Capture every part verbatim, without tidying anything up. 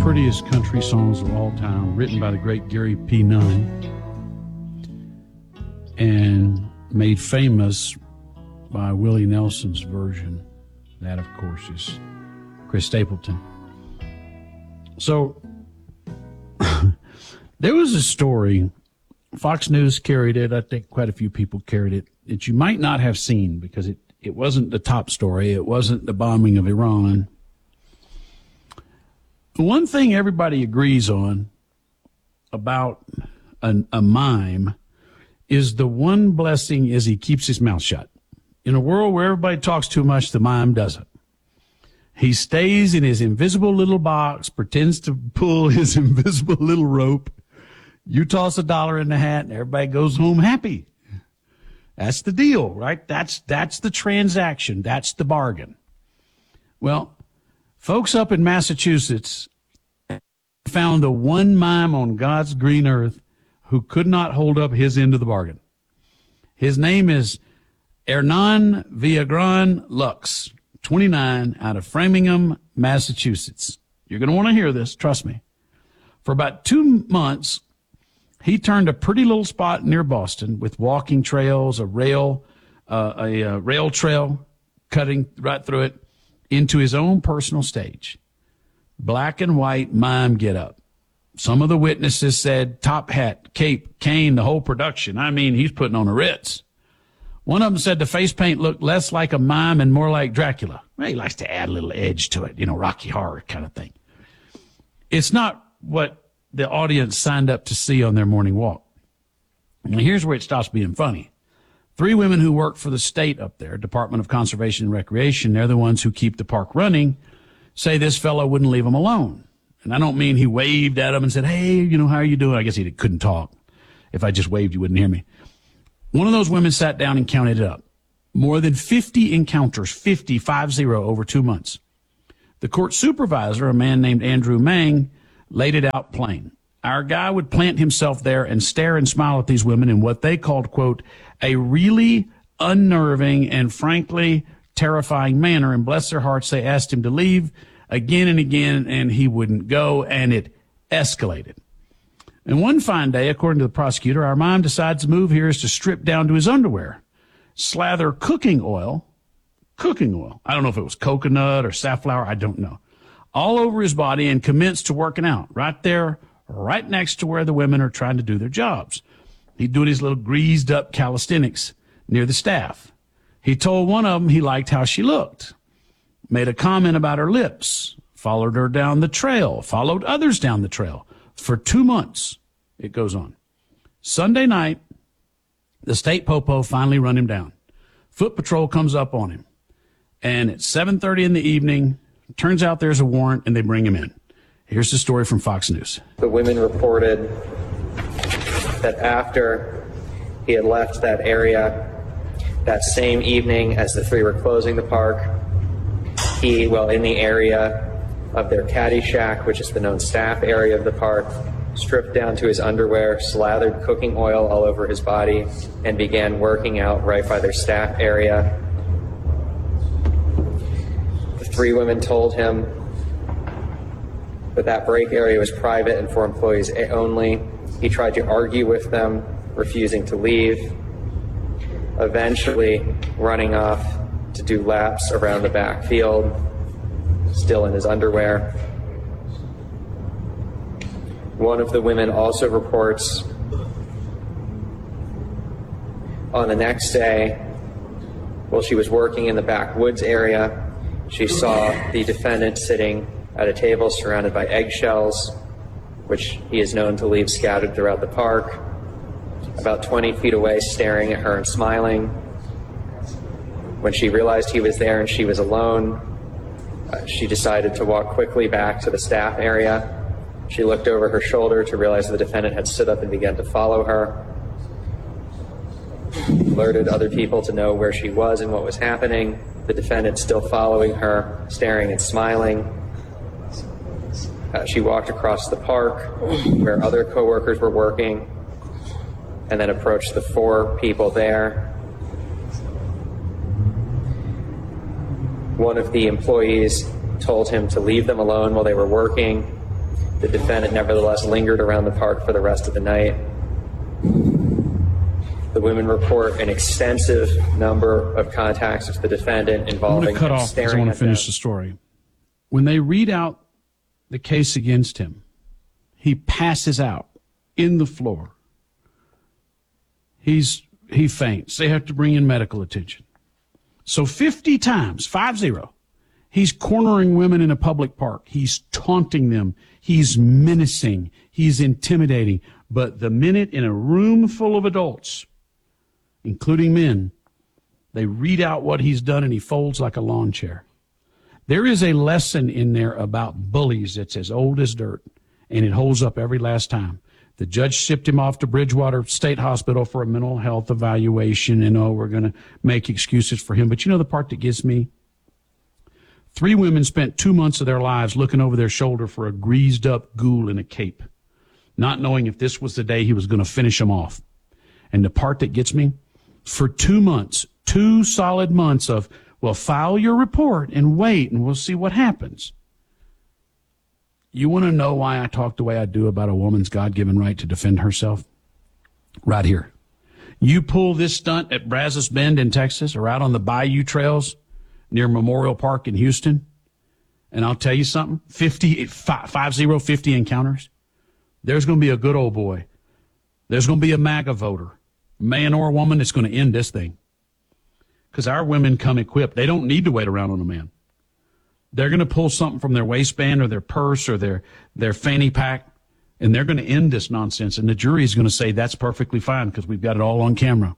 prettiest country songs of all time, written by the great Gary P. Nunn and made famous by Willie Nelson's version. That, of course, is Chris Stapleton. So there was a story, Fox News carried it, I think quite a few people carried it, that you might not have seen because it, it wasn't the top story. It wasn't the bombing of Iran. One thing everybody agrees on about a, a mime is the one blessing is he keeps his mouth shut. In a world where everybody talks too much, the mime doesn't. He stays in his invisible little box, pretends to pull his invisible little rope. You toss a dollar in the hat and everybody goes home happy. That's the deal, right? That's, that's the transaction. That's the bargain. Well, folks up in Massachusetts found the one mime on God's green earth who could not hold up his end of the bargain. His name is Hernan Villagran Lux, twenty-nine, out of Framingham, Massachusetts. You're going to want to hear this, trust me. For about two months, he turned a pretty little spot near Boston with walking trails, a rail, uh, a, a rail trail cutting right through it, into his own personal stage. Black and white mime get up. Some of the witnesses said top hat, cape, cane, the whole production. I mean, he's putting on a Ritz. One of them said the face paint looked less like a mime and more like Dracula. Well, he likes to add a little edge to it, you know, Rocky Horror kind of thing. It's not what the audience signed up to see on their morning walk. And here's where it stops being funny. Three women who work for the state up there, Department of Conservation and Recreation, they're the ones who keep the park running, say this fellow wouldn't leave them alone. And I don't mean he waved at them and said, hey, you know, how are you doing? I guess he couldn't talk. If I just waved, you wouldn't hear me. One of those women sat down and counted it up. More than fifty encounters, fifty, five zero, over two months. The court supervisor, a man named Andrew Mang, laid it out plain. Our guy would plant himself there and stare and smile at these women in what they called, quote, a really unnerving and frankly terrifying manner. And bless their hearts, they asked him to leave again and again, and he wouldn't go, and it escalated. And one fine day, according to the prosecutor, our mime decides the move here is to strip down to his underwear, slather cooking oil, cooking oil, I don't know if it was coconut or safflower, I don't know, all over his body and commence to working out right there, right next to where the women are trying to do their jobs. He'd do his little greased up calisthenics near the staff. He told one of them he liked how she looked, made a comment about her lips, followed her down the trail, followed others down the trail. For two months, it goes on. Sunday night, the state popo finally run him down. Foot Patrol comes up on him. And at seven thirty in the evening, turns out there's a warrant and they bring him in. Here's the story from Fox News. The women reported that after he had left that area that same evening as the three were closing the park, he, well, in the area of their caddy shack, which is the known staff area of the park, stripped down to his underwear, slathered cooking oil all over his body, and began working out right by their staff area. The three women told him that that break area was private and for employees only. He tried to argue with them, refusing to leave, eventually running off to do laps around the backfield, still in his underwear. One of the women also reports on the next day, while she was working in the backwoods area, she saw the defendant sitting at a table surrounded by eggshells, which he is known to leave scattered throughout the park, about twenty feet away, staring at her and smiling. When she realized he was there and she was alone, uh, she decided to walk quickly back to the staff area. She looked over her shoulder to realize the defendant had stood up and began to follow her. Alerted other people to know where she was and what was happening. The defendant still following her, staring and smiling. Uh, she walked across the park where other coworkers were working and then approached the four people there. One of the employees told him to leave them alone while they were working. The defendant nevertheless lingered around the park for the rest of the night. The women report an extensive number of contacts with the defendant I'm involving going to cut him off because I staring want at to finish them. the story. When they read out the case against him, he passes out in the floor. He's he faints. They have to bring in medical attention. So fifty times, five zero, he's cornering women in a public park. He's taunting them. He's menacing. He's intimidating. But the minute in a room full of adults, including men, they read out what he's done and he folds like a lawn chair. There is a lesson in there about bullies that's as old as dirt, and it holds up every last time. The judge shipped him off to Bridgewater State Hospital for a mental health evaluation, and, oh, we're going to make excuses for him. But you know the part that gets me? Three women spent two months of their lives looking over their shoulder for a greased-up ghoul in a cape, not knowing if this was the day he was going to finish them off. And the part that gets me? For two months, two solid months of, well, file your report and wait, and we'll see what happens. You want to know why I talk the way I do about a woman's God-given right to defend herself? Right here. You pull this stunt at Brazos Bend in Texas or out on the Bayou Trails near Memorial Park in Houston, and I'll tell you something, fifty, five, five zero, fifty encounters, there's going to be a good old boy. There's going to be a MAGA voter, man or woman, that's going to end this thing. Because our women come equipped. They don't need to wait around on a man. They're going to pull something from their waistband or their purse or their, their fanny pack, and they're going to end this nonsense. And the jury is going to say that's perfectly fine because we've got it all on camera.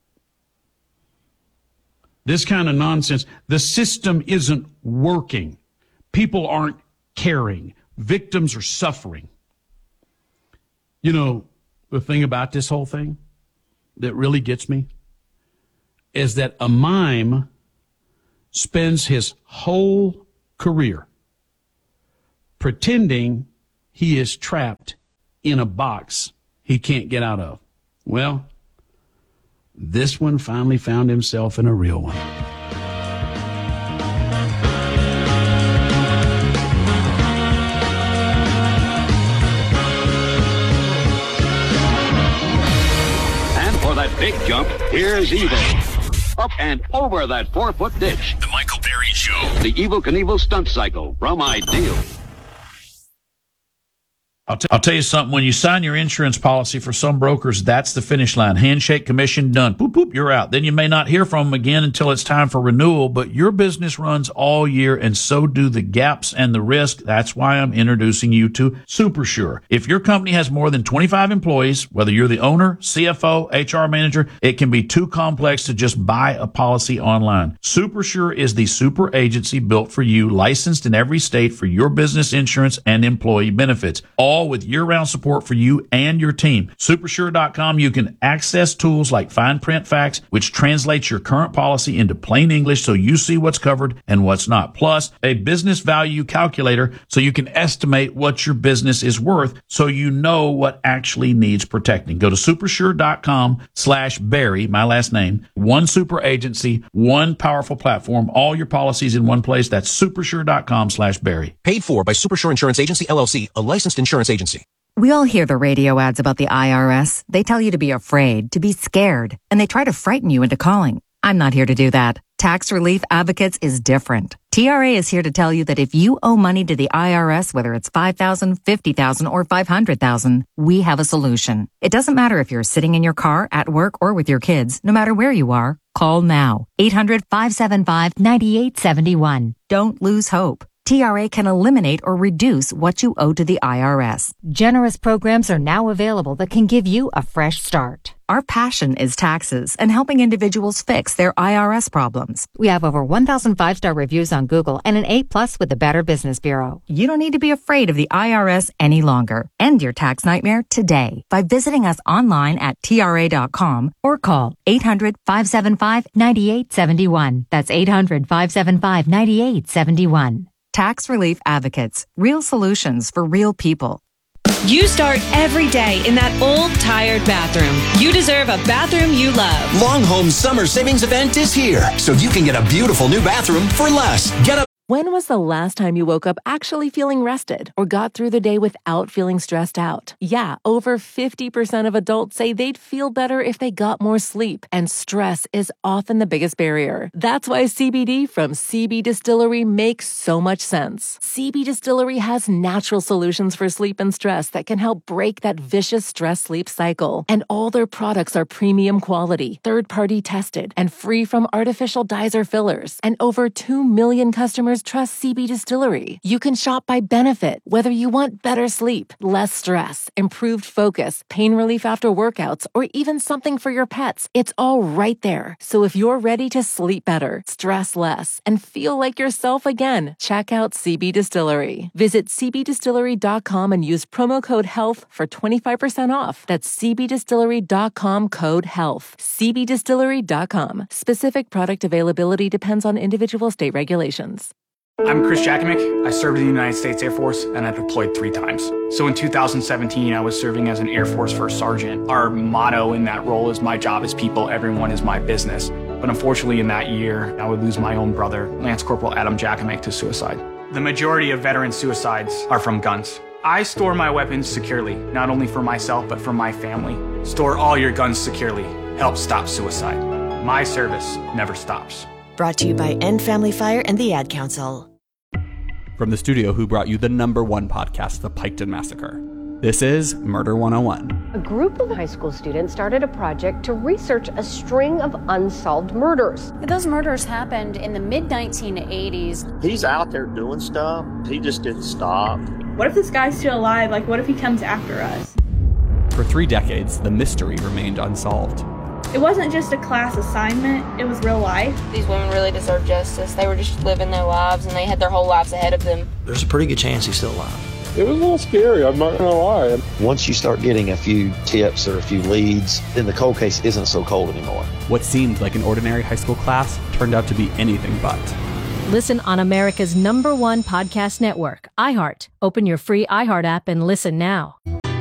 This kind of nonsense, the system isn't working. People aren't caring. Victims are suffering. You know, the thing about this whole thing that really gets me is that a mime spends his whole career pretending he is trapped in a box he can't get out of. Well, this one finally found himself in a real one. And for that big jump, here's Evil. Up and over that four-foot ditch. The Michael Berry Show. The Evel Knievel stunt cycle from Ideal. I'll, t- I'll tell you something. When you sign your insurance policy for some brokers, that's the finish line. Handshake, commission, done. Boop, boop, you're out. Then you may not hear from them again until it's time for renewal, but your business runs all year, and so do the gaps and the risk. That's why I'm introducing you to SuperSure. If your company has more than twenty-five employees, whether you're the owner, C F O, H R manager, it can be too complex to just buy a policy online. SuperSure is the super agency built for you, licensed in every state for your business insurance and employee benefits. All with year-round support for you and your team. Supersure dot com, you can access tools like fine print facts, which translates your current policy into plain English so you see what's covered and what's not. Plus, a business value calculator so you can estimate what your business is worth so you know what actually needs protecting. Go to supersure dot com slash Barry, my last name, one super agency, one powerful platform, all your policies in one place. That's supersure dot com slash Barry. Paid for by Supersure Insurance Agency, L L C, a licensed insurance agency. We all hear the radio ads about the I R S. They tell you to be afraid, to be scared, and they try to frighten you into calling. I'm not here to do that. Tax Relief Advocates is different. T R A is here to tell you that if you owe money to the I R S, whether it's five thousand dollars, fifty thousand dollars, or five hundred thousand dollars, we have a solution. It doesn't matter if you're sitting in your car, at work, or with your kids. No matter where you are, call now. eight hundred, five seven five, nine eight seven one. Don't lose hope. T R A can eliminate or reduce what you owe to the I R S. Generous programs are now available that can give you a fresh start. Our passion is taxes and helping individuals fix their I R S problems. We have over one thousand five-star reviews on Google and an A plus with the Better Business Bureau. You don't need to be afraid of the I R S any longer. End your tax nightmare today by visiting us online at T R A dot com or call eight hundred, five seven five, nine eight seven one. That's eight hundred, five seven five, nine eight seven one. Tax Relief Advocates. Real solutions for real people. You start every day in that old, tired bathroom. You deserve a bathroom you love. Longhome's summer savings event is here, so you can get a beautiful new bathroom for less. Get a When was the last time you woke up actually feeling rested or got through the day without feeling stressed out? Yeah, over fifty percent of adults say they'd feel better if they got more sleep, and stress is often the biggest barrier. That's why C B D from C B Distillery makes so much sense. C B Distillery has natural solutions for sleep and stress that can help break that vicious stress-sleep cycle. And all their products are premium quality, third-party tested, and free from artificial dyes or fillers. And over two million customers trust C B Distillery. You can shop by benefit, whether you want better sleep, less stress, improved focus, pain relief after workouts, or even something for your pets. It's all right there. So if you're ready to sleep better, stress less, and feel like yourself again, check out C B Distillery. Visit c b distillery dot com and use promo code HEALTH for twenty-five percent off. That's c b distillery dot com code HEALTH. c b distillery dot com. Specific product availability depends on individual state regulations. I'm Chris Jakimick. I served in the United States Air Force and I deployed three times. So in two thousand seventeen, I was serving as an Air Force First Sergeant. Our motto in that role is my job is people, everyone is my business. But unfortunately in that year, I would lose my own brother, Lance Corporal Adam Jakimick, to suicide. The majority of veteran suicides are from guns. I store my weapons securely, not only for myself, but for my family. Store all your guns securely. Help stop suicide. My service never stops. Brought to you by End Family Fire and the Ad Council. From the studio who brought you the number one podcast, The Piketon Massacre, this is Murder one oh one. A group of high school students started a project to research a string of unsolved murders. Those murders happened in the mid nineteen eighties. He's out there doing stuff. He just didn't stop. What if this guy's still alive? Like, what if he comes after us? For three decades, the mystery remained unsolved. It wasn't just a class assignment, it was real life. These women really deserve justice. They were just living their lives and they had their whole lives ahead of them. There's a pretty good chance he's still alive. It was a little scary, I'm not gonna lie. Once you start getting a few tips or a few leads, then the cold case isn't so cold anymore. What seemed like an ordinary high school class turned out to be anything but. Listen on America's number one podcast network, iHeart. Open your free iHeart app and listen now.